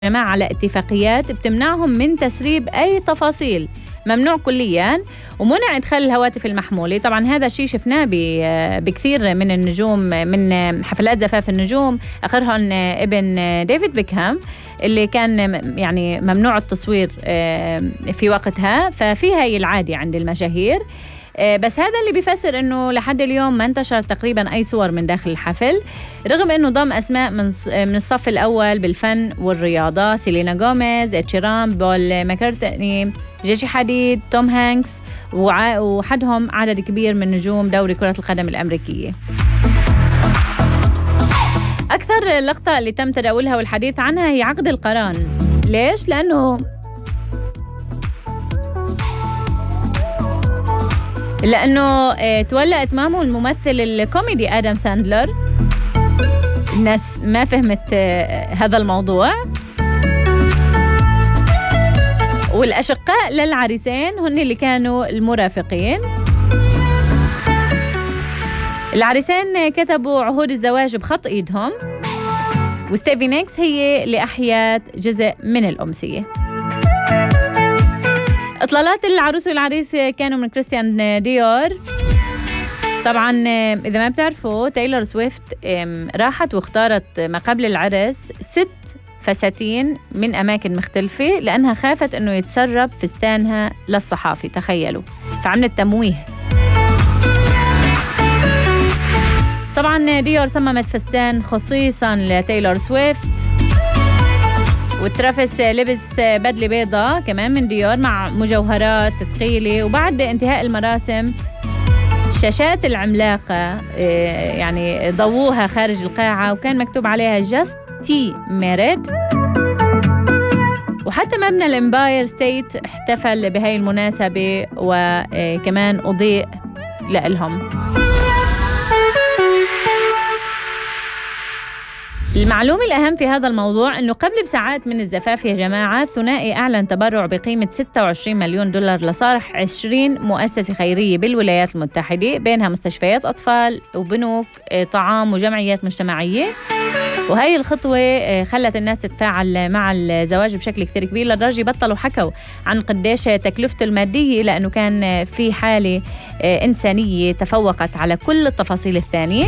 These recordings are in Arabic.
جماعة على اتفاقيات بتمنعهم من تسريب أي تفاصيل، ممنوع كلياً، ومنع إدخال الهواتف المحمولة. طبعاً هذا الشيء شفناه بكثير من النجوم، من حفلات زفاف النجوم، آخرهم ابن ديفيد بيكهام اللي كان يعني ممنوع التصوير في وقتها. ففي هاي العادة عند المشاهير، بس هذا اللي بيفسر انه لحد اليوم ما انتشر تقريبا اي صور من داخل الحفل، رغم انه ضم اسماء من الصف الاول بالفن والرياضه: سيلينا غوميز، اتشيران، بول ماكارتني، جيجي حديد، توم هانكس، وحدهم عدد كبير من نجوم دوري كرة القدم الأمريكية. أكثر اللقطة اللي تم تداولها والحديث عنها هي عقد القران. ليش؟ لأنه تولى إتمامه الممثل الكوميدي آدم ساندلر. الناس ما فهمت هذا الموضوع، والأشقاء للعريسين هن اللي كانوا المرافقين. العريسين كتبوا عهود الزواج بخط إيدهم، وستيفي نيكس هي اللي أحيت جزء من الأمسية. إطلالات العروس والعريس كانوا من كريستيان ديور. طبعاً إذا ما بتعرفوا، تايلور سويفت راحت واختارت ما قبل العرس 6 فساتين من أماكن مختلفة لأنها خافت أنه يتسرب فستانها للصحافي. تخيلوا، فعملت تمويه. طبعاً ديور صممت فستان خصيصاً لتايلور سويفت، وترافيس لبس بدلة بيضة كمان من ديور مع مجوهرات ثقيلة. وبعد انتهاء المراسم، الشاشات العملاقة يعني ضووها خارج القاعة، وكان مكتوب عليها Just T Married. وحتى مبنى الإمباير ستيت احتفل بهاي المناسبة وكمان أضيء لهم. المعلومة الأهم في هذا الموضوع أنه قبل بساعات من الزفاف يا جماعة، الثنائي أعلن تبرع بقيمة $26 مليون لصالح 20 مؤسسة خيرية بالولايات المتحدة، بينها مستشفيات أطفال وبنوك طعام وجمعيات مجتمعية. وهي الخطوة خلت الناس تتفاعل مع الزواج بشكل كثير كبير، لدرجة بطلوا حكوا عن قديش تكلفته المادية، لأنه كان في حالة إنسانية تفوقت على كل التفاصيل الثانية.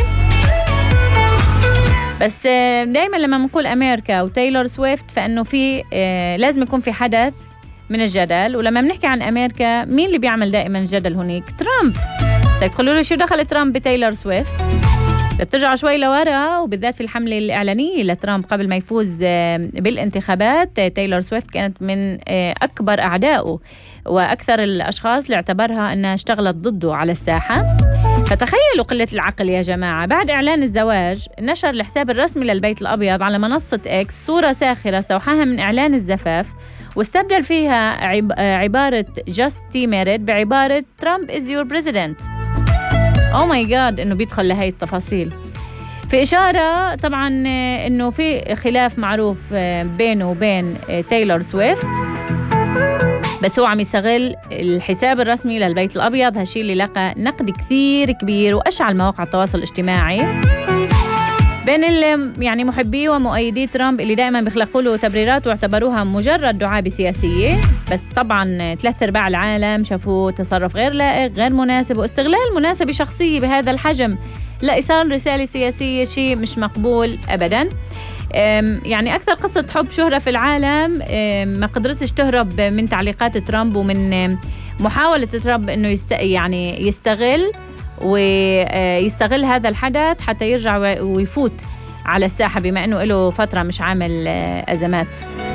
بس دايما لما بنقول أمريكا وتايلور سويفت، فإنه في لازم يكون في حدث من الجدل. ولما بنحكي عن أمريكا، مين اللي بيعمل دائما الجدل هناك؟ ترامب. تقولوا لي شو دخل ترامب بتايلور سويفت؟ بترجع شوي لورا، وبالذات في الحملة الإعلانية لترامب قبل ما يفوز بالانتخابات، تايلور سويفت كانت من أكبر أعدائه وأكثر الأشخاص اللي اعتبرها أنها اشتغلت ضده على الساحة. فتخيلوا قلة العقل يا جماعة. بعد إعلان الزواج، نشر الحساب الرسمي للبيت الأبيض على منصة إكس صورة ساخرة استوحاها من إعلان الزفاف، واستبدل فيها عبارة Just T Married بعبارة Trump is your president. Oh my God، إنه بيدخل لهي التفاصيل، في إشارة طبعاً إنه في خلاف معروف بينه وبين تايلور سويفت، بس هو عم يستغل الحساب الرسمي للبيت الأبيض. هالشي اللي لقى نقد كثير كبير وأشعل مواقع التواصل الاجتماعي بين يعني محبي ومؤيدي ترامب، اللي دائما بيخلقوا له تبريرات واعتبروها مجرد دعابة سياسية. بس طبعا 3/4 العالم شافوه تصرف غير لائق، غير مناسب، واستغلال مناسبة شخصية بهذا الحجم لإيصال رسالة سياسية، شيء مش مقبول أبدا. يعني أكثر قصة حب شهرة في العالم ما قدرتش تهرب من تعليقات ترامب ومن محاولة ترامب أنه يستغل ويستغل هذا الحدث حتى يرجع ويفوت على الساحة، بما أنه له فترة مش عامل أزمات.